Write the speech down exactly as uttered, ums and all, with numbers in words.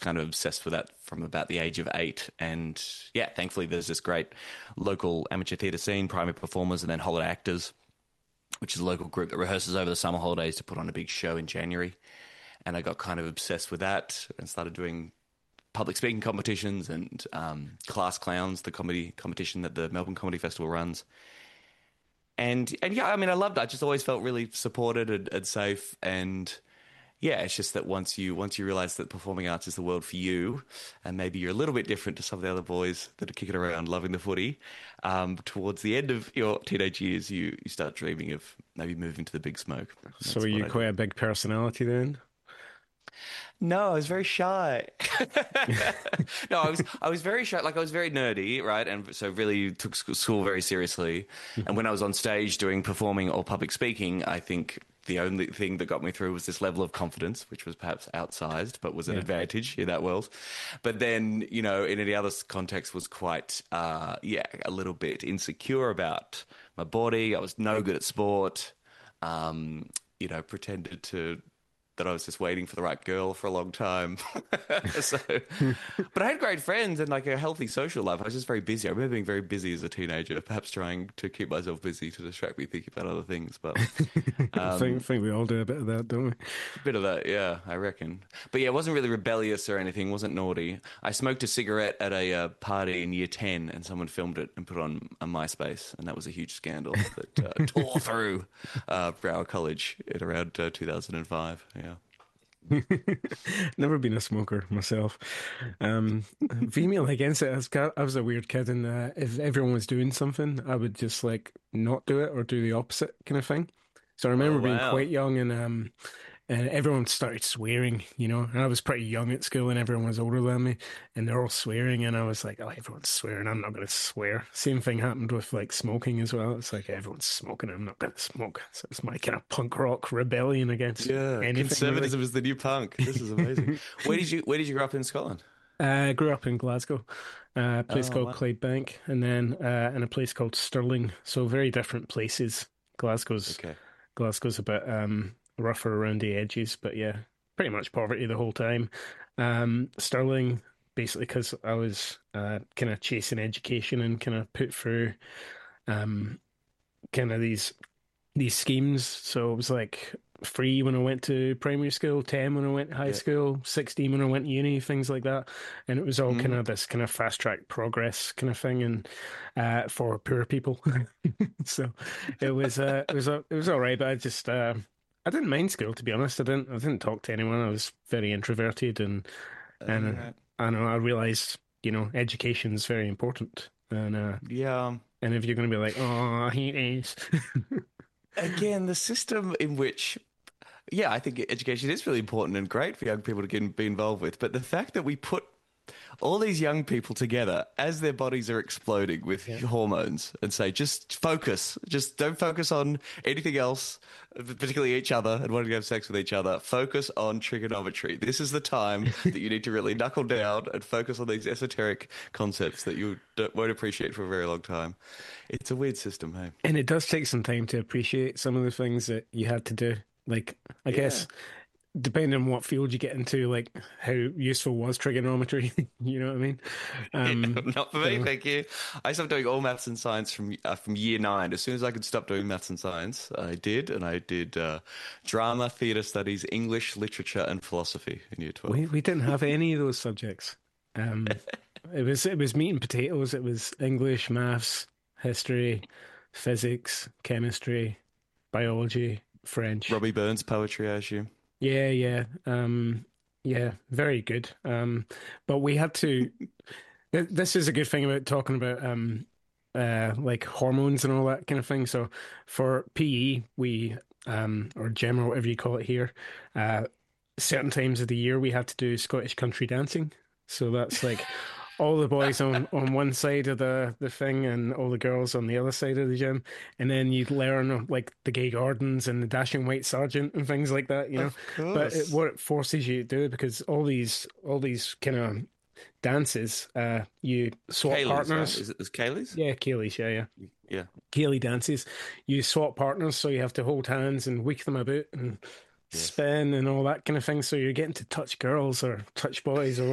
kind of obsessed with that from about the age of eight. And yeah, thankfully there's this great local amateur theatre scene, primary performers, and then holiday actors, which is a local group that rehearses over the summer holidays to put on a big show in January. And I got kind of obsessed with that and started doing public speaking competitions and um, Class Clowns, the comedy competition that the Melbourne Comedy Festival runs. And and yeah, I mean, I loved it. I just always felt really supported and, and safe. And yeah, it's just that once you once you realize that performing arts is the world for you, and maybe you're a little bit different to some of the other boys that are kicking around loving the footy, um, towards the end of your teenage years, you, you start dreaming of maybe moving to the big smoke. So are you quite a big personality then? No, I was very shy. No, I was I was very shy. Like I was very nerdy, right? And so really took sc- school very seriously. And when I was on stage doing performing or public speaking, I think the only thing that got me through was this level of confidence, which was perhaps outsized, but was an Yeah. advantage in that world. But then, you know, in any other context, was quite, uh, yeah, a little bit insecure about my body. I was no good at sport. Um, you know, pretended to that I was just waiting for the right girl for a long time. So, but I had great friends and like a healthy social life. I was just very busy. I remember being very busy as a teenager, perhaps trying to keep myself busy to distract me thinking about other things. But I think, think we all do a bit of that, don't we? a bit of that, yeah, I reckon. But yeah, it wasn't really rebellious or anything. Wasn't naughty. I smoked a cigarette at a uh, party in year ten, and someone filmed it and put it on a MySpace, and that was a huge scandal that uh, tore through uh, Broward College in around uh, two thousand five. Yeah. Never been a smoker myself. Um, vehemently against it. I was, ca- I was a weird kid, and uh, if everyone was doing something, I would just like not do it or do the opposite kind of thing. So I remember Oh, being wow. quite young, and um, and everyone started swearing, you know. And I was pretty young at school, and everyone was older than me, and they're all swearing, and I was like, oh, everyone's swearing. I'm not going to swear. Same thing happened with like smoking as well. It's like everyone's smoking. I'm not going to smoke. So it's my kind of punk rock rebellion against Yeah, anything. conservatism Really. is the new punk. This is amazing. Where did you Where did you grow up in Scotland? Uh, I grew up in Glasgow, uh, a place Oh, called wow. Clydebank, and then uh, in a place called Stirling. So very different places. Glasgow's Okay. Glasgow's a bit um, rougher around the edges, but yeah, pretty much poverty the whole time. Um, Stirling, basically, because I was uh, kind of chasing education and kind of put through um, kind of these these schemes. So it was like free when I went to primary school, ten when I went to high Yeah. school, sixteen when I went to uni, things like that. And it was all kind Mm. of this kind of fast track progress kind of thing, and uh, for poor people. So it was uh, it was uh, it was all right, but I just uh, I didn't mind school, to be honest. I didn't I didn't talk to anyone. I was very introverted, and Uh, and uh, right. I know I realized, you know, education is very important. And uh, Yeah. and if you're going to be like, oh, I hate this. Again, the system in which, yeah, I think education is really important and great for young people to get, be involved with. But the fact that we put all these young people together as their bodies are exploding with Yeah. hormones and say, just focus, just don't focus on anything else, particularly each other and wanting to have sex with each other. Focus on trigonometry. This is the time that you need to really knuckle down and focus on these esoteric concepts that you don't, won't appreciate for a very long time. It's a weird system, hey? And it does take some time to appreciate some of the things that you had to do. Like, I Yeah. guess, depending on what field you get into, like how useful was trigonometry, you know what I mean? Um, Not for you me, know, thank you. I stopped doing all maths and science from uh, from year nine. As soon as I could stop doing maths and science, I did, and I did uh, drama, theatre studies, English, literature, and philosophy in year we twelve. we didn't have any of those subjects. Um, it was it was meat and potatoes. It was English, maths, history, physics, chemistry, biology, French. Robbie Burns poetry, I assume. Yeah, yeah, um, yeah, very good. Um, but we had to. th- This is a good thing about talking about um, uh, like hormones and all that kind of thing. So for P E, we um, or general, whatever you call it here, uh, certain times of the year we had to do Scottish country dancing. So that's like all the boys on, on one side of the, the thing and all the girls on the other side of the gym. And then you'd learn like the Gay Gardens and the Dashing White Sergeant and things like that, you know. Of But it, course. what it forces you to do, because all these all these kind of dances, uh, you swap Kaylee's, right? partners. Is it is Kaylee's? Yeah, Kaylee's, yeah, yeah. Yeah. Kaylee dances. You swap partners, so you have to hold hands and wake them about and Yes. spin and all that kind of thing. So you're getting to touch girls or touch boys or